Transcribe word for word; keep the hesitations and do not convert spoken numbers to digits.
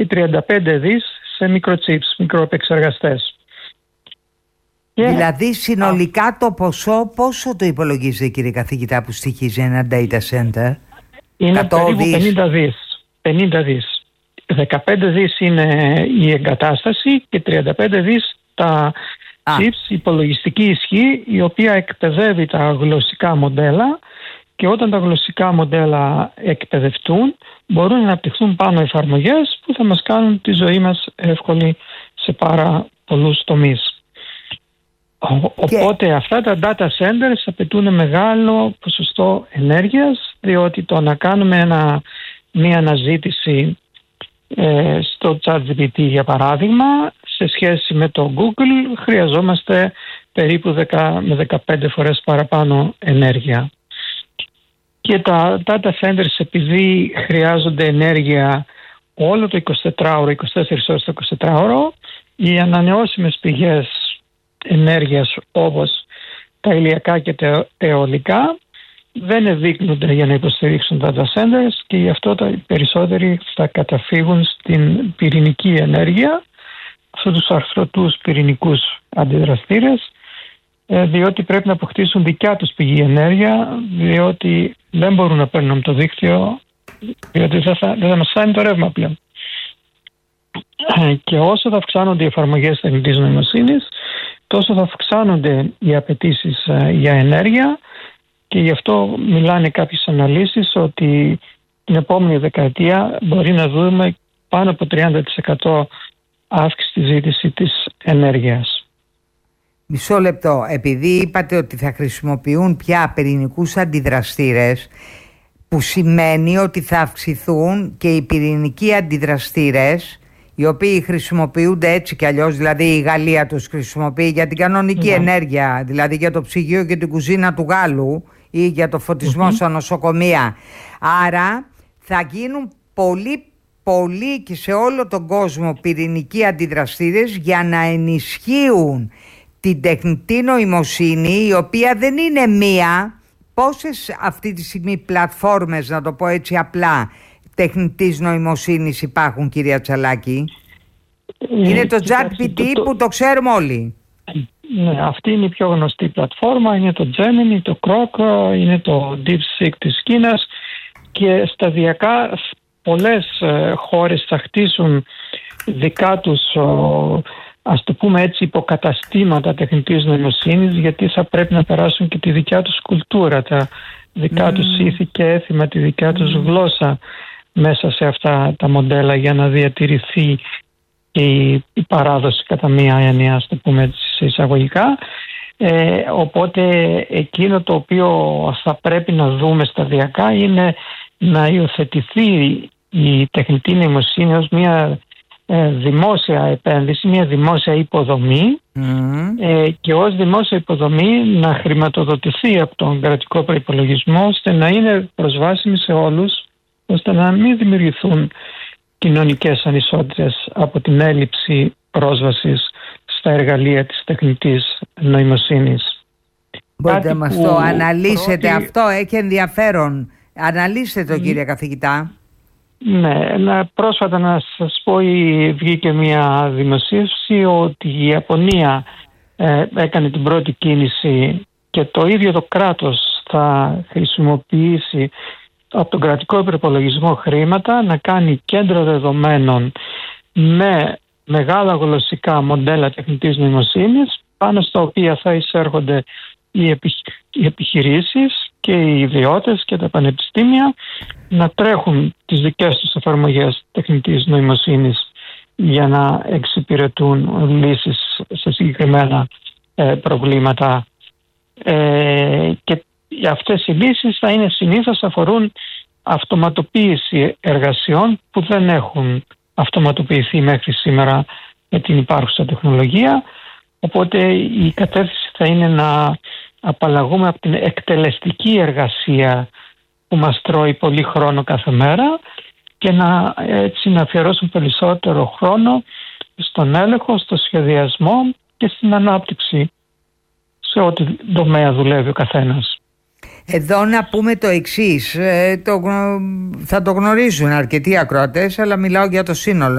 και τριάντα πέντε δις σε μικροτσίπς, μικροεπεξεργαστές. Δηλαδή συνολικά α... το ποσό πόσο το υπολογίζετε, κύριε καθηγητά, που στοιχίζει ένα data center? Είναι περίπου πενήντα δις. πενήντα δις. δεκαπέντε δις είναι η εγκατάσταση και τριάντα πέντε δις τα chips, η υπολογιστική ισχύ, η οποία εκπαιδεύει τα γλωσσικά μοντέλα, και όταν τα γλωσσικά μοντέλα εκπαιδευτούν μπορούν να αναπτυχθούν πάνω εφαρμογές που θα μας κάνουν τη ζωή μας εύκολη σε πάρα πολλούς τομείς. Οπότε και... αυτά τα data centers απαιτούν μεγάλο ποσοστό ενέργειας, διότι το να κάνουμε ένα, μια αναζήτηση ε, στο ChatGPT για παράδειγμα, σε σχέση με το Google χρειαζόμαστε περίπου δέκα με δεκαπέντε φορές παραπάνω ενέργεια. Και τα data centers, επειδή χρειάζονται ενέργεια όλο το εικοσιτετράωρο, είκοσι τέσσερις ώρες το εικοσιτετράωρο, οι ανανεώσιμες πηγές ενέργειας όπως τα ηλιακά και τα αιωλικά δεν ευδείκνονται για να υποστηρίξουν τα data centers, και γι' αυτό τα περισσότεροι θα καταφύγουν στην πυρηνική ενέργεια, αυτούς τους αρθρωτούς πυρηνικούς αντιδραστήρες, διότι πρέπει να αποκτήσουν δικιά τους πηγή ενέργεια, διότι δεν μπορούν να παίρνουν από το δίκτυο, διότι δεν θα, δεν θα μας φάνει το ρεύμα πλέον. Και όσο θα αυξάνονται οι εφαρμογές τεχνητής νοημοσύνης, τόσο θα αυξάνονται οι απαιτήσεις για ενέργεια, και γι' αυτό μιλάνε κάποιες αναλύσεις ότι την επόμενη δεκαετία μπορεί να δούμε πάνω από τριάντα τοις εκατό αύξηση στη ζήτηση της ενέργειας. Μισό λεπτό. Επειδή είπατε ότι θα χρησιμοποιούν πια πυρηνικούς αντιδραστήρες, που σημαίνει ότι θα αυξηθούν και οι πυρηνικοί αντιδραστήρες, οι οποίοι χρησιμοποιούνται έτσι κι αλλιώς, δηλαδή η Γαλλία τους χρησιμοποιεί για την κανονική mm-hmm. ενέργεια, δηλαδή για το ψυγείο και την κουζίνα του Γάλλου ή για το φωτισμό mm-hmm. στα νοσοκομεία. Άρα θα γίνουν πολύ πολύ και σε όλο τον κόσμο πυρηνικοί αντιδραστήρες για να ενισχύουν την τεχνητή νοημοσύνη, η οποία δεν είναι μία. Πόσες αυτή τη στιγμή πλατφόρμες, να το πω έτσι απλά, τεχνητής νοημοσύνης υπάρχουν, κυρία Τσαλάκη? Ε, είναι το ChatGPT το, το, που το ξέρουμε όλοι. Ναι, αυτή είναι η πιο γνωστή πλατφόρμα, είναι το Gemini, το Grok, είναι το DeepSeek της Κίνας, και σταδιακά πολλές ε, χώρες θα χτίσουν δικά τους, ο, ας το πούμε έτσι, υποκαταστήματα τεχνητής νοημοσύνης, γιατί θα πρέπει να περάσουν και τη δικιά τους κουλτούρα, τα δικά mm. τους ήθη και έθιμα, τη δικιά τους mm. γλώσσα μέσα σε αυτά τα μοντέλα, για να διατηρηθεί η, η παράδοση κατά μία έννοια, ας το πούμε έτσι, σε εισαγωγικά. Ε, οπότε εκείνο το οποίο θα πρέπει να δούμε σταδιακά είναι να υιοθετηθεί η τεχνητή νοημοσύνη ως μια ε, δημόσια επένδυση, μια δημόσια υποδομή mm. ε, και ως δημόσια υποδομή να χρηματοδοτηθεί από τον κρατικό προϋπολογισμό, ώστε να είναι προσβάσιμη σε όλους, ώστε να μην δημιουργηθούν κοινωνικές ανισότητες από την έλλειψη πρόσβασης στα εργαλεία της τεχνητής νοημοσύνης. Μπορείτε να μας το αναλύσετε πρώτη... αυτό, έχει ενδιαφέρον. Αναλύστε το, κύριε καθηγητά. Ναι, να, πρόσφατα να σας πω, βγήκε μια δημοσίευση ότι η Ιαπωνία ε, έκανε την πρώτη κίνηση, και το ίδιο το κράτος θα χρησιμοποιήσει από τον κρατικό προπολογισμό χρήματα να κάνει κέντρο δεδομένων με μεγάλα γλωσσικά μοντέλα τεχνητής νοημοσύνης, πάνω στα οποία θα εισέρχονται οι, επιχ... οι επιχειρήσεις και οι ιδιώτες και τα πανεπιστήμια, να τρέχουν τις δικές τους εφαρμογές τεχνητής νοημοσύνης για να εξυπηρετούν λύσεις σε συγκεκριμένα ε, προβλήματα. Ε, και αυτές οι λύσεις θα είναι συνήθως αφορούν αυτοματοποίηση εργασιών που δεν έχουν αυτοματοποιηθεί μέχρι σήμερα με την υπάρχουσα τεχνολογία. Οπότε η κατεύθυνση θα είναι να απαλλαγούμε από την εκτελεστική εργασία που μας τρώει πολύ χρόνο κάθε μέρα, και να, έτσι, να αφιερώσουν περισσότερο χρόνο στον έλεγχο, στο σχεδιασμό και στην ανάπτυξη σε ό,τι τομέα δουλεύει ο καθένας. Εδώ να πούμε το εξής, ε, το, θα το γνωρίζουν αρκετοί ακροατές, αλλά μιλάω για το σύνολο.